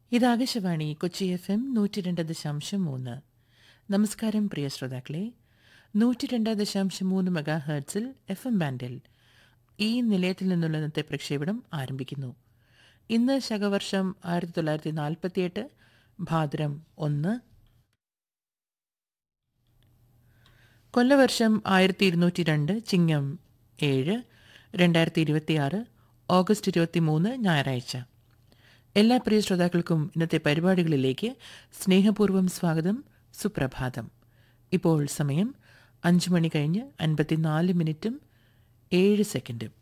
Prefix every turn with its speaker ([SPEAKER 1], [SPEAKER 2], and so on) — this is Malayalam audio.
[SPEAKER 1] ഇത് ആകാശവാണി കൊച്ചി FM 102.3. നമസ്കാരം പ്രിയ ശ്രോതാക്കളെ. 102.3 മെഗാഹെർട്സിൽ FM ബാൻഡിൽ ഈ നിലയത്തിൽ നിന്നുള്ള ഇന്നത്തെ പ്രക്ഷേപണം ആരംഭിക്കുന്നു. ഇന്ന് ശകവർഷം 1948 ഭാദ്രം 1, കൊല്ലവർഷം 1202 ചിങ്ങം 7, 2026 ഓഗസ്റ്റ് 23 ഞായറാഴ്ച. എല്ലാ പ്രിയ ശ്രോതാക്കൾക്കും ഇന്നത്തെ പരിപാടികളിലേക്ക് സ്നേഹപൂർവ്വം സ്വാഗതം. സുപ്രഭാതം. ഇപ്പോൾ സമയം 5 മണി കഴിഞ്ഞ് 54 മിനിറ്റും 7 സെക്കൻഡും.